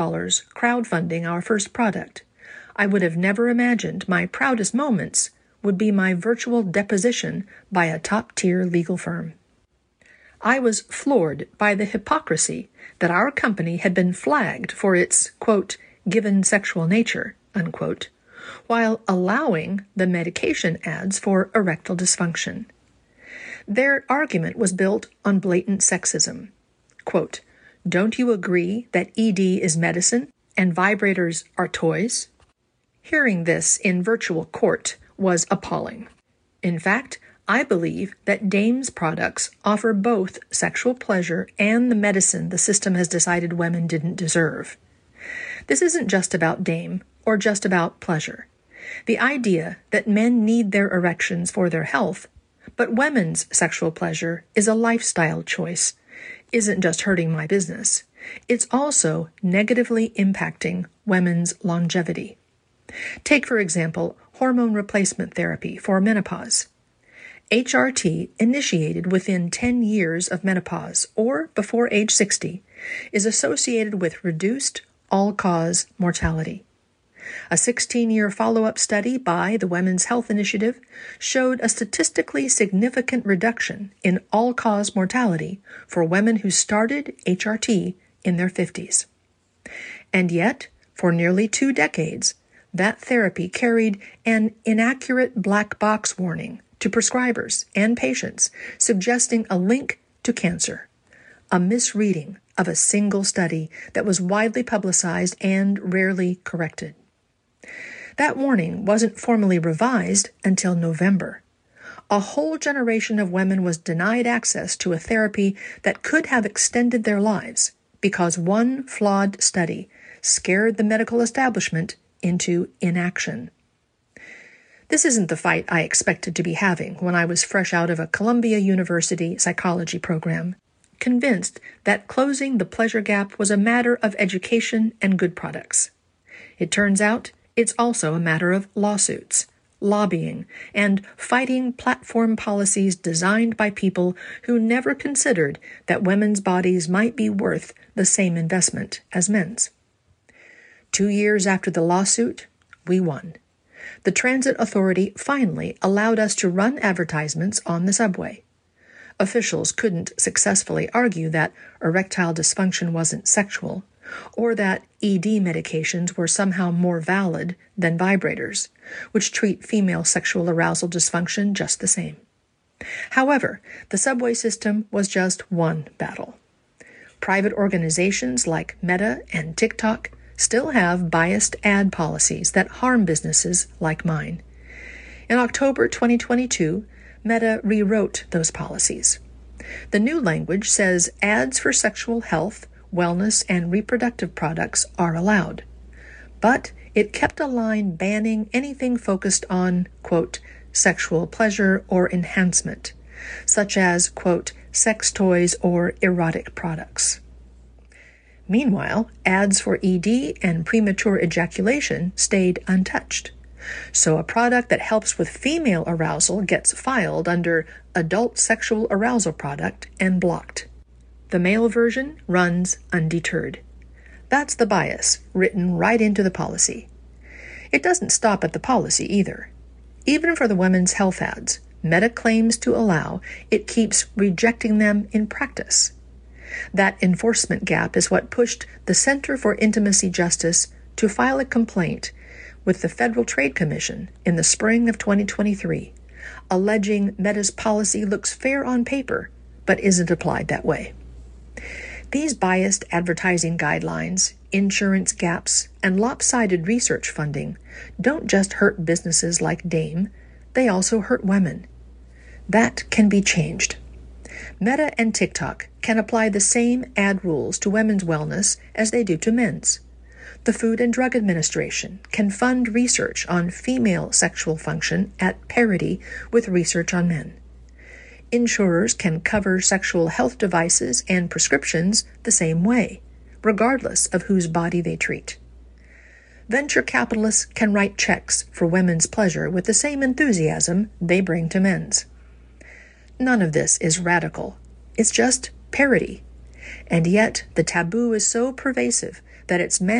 crowdfunding our first product. I would have never imagined my proudest moments would be my virtual deposition by a top-tier legal firm. I was floored by the hypocrisy that our company had been flagged for its, quote, given sexual nature, unquote, while allowing the medication ads for erectile dysfunction. Their argument was built on blatant sexism. Quote, don't you agree that ED is medicine and vibrators are toys? Hearing this in virtual court was appalling. In fact, I believe that Dame's products offer both sexual pleasure and the medicine the system has decided women didn't deserve. This isn't just about Dame or just about pleasure. The idea that men need their erections for their health, but women's sexual pleasure is a lifestyle choice, isn't just hurting my business. It's also negatively impacting women's longevity. Take, for example, hormone replacement therapy for menopause. HRT, initiated within 10 years of menopause or before age 60, is associated with reduced all-cause mortality. A 16-year follow-up study by the Women's Health Initiative showed a statistically significant reduction in all-cause mortality for women who started HRT in their 50s. And yet, for nearly 2 decades, that therapy carried an inaccurate black box warning to prescribers and patients, suggesting a link to cancer, a misreading of a single study that was widely publicized and rarely corrected. That warning wasn't formally revised until November. A whole generation of women was denied access to a therapy that could have extended their lives because one flawed study scared the medical establishment into inaction. This isn't the fight I expected to be having when I was fresh out of a Columbia University psychology program, convinced that closing the pleasure gap was a matter of education and good products. It turns out it's also a matter of lawsuits, lobbying, and fighting platform policies designed by people who never considered that women's bodies might be worth the same investment as men's. 2 years after the lawsuit, we won. The Transit Authority finally allowed us to run advertisements on the subway. Officials couldn't successfully argue that erectile dysfunction wasn't sexual, or that ED medications were somehow more valid than vibrators, which treat female sexual arousal dysfunction just the same. However, the subway system was just one battle. Private organizations like Meta and TikTok still have biased ad policies that harm businesses like mine. In October 2022, Meta rewrote those policies. The new language says ads for sexual health, wellness, and reproductive products are allowed. But it kept a line banning anything focused on, quote, sexual pleasure or enhancement, such as, quote, sex toys or erotic products. Meanwhile, ads for ED and premature ejaculation stayed untouched. So a product that helps with female arousal gets filed under adult sexual arousal product and blocked. The male version runs undeterred. That's the bias written right into the policy. It doesn't stop at the policy either. Even for the women's health ads, Meta claims to allow, it keeps rejecting them in practice. That enforcement gap is what pushed the Center for Intimacy Justice to file a complaint with the Federal Trade Commission in the spring of 2023, alleging Meta's policy looks fair on paper, but isn't applied that way. These biased advertising guidelines, insurance gaps, and lopsided research funding don't just hurt businesses like Dame, they also hurt women. That can be changed. Meta and TikTok can apply the same ad rules to women's wellness as they do to men's. The Food and Drug Administration can fund research on female sexual function at parity with research on men. Insurers can cover sexual health devices and prescriptions the same way, regardless of whose body they treat. Venture capitalists can write checks for women's pleasure with the same enthusiasm they bring to men's. None of this is radical. It's just parity. And yet, the taboo is so pervasive that its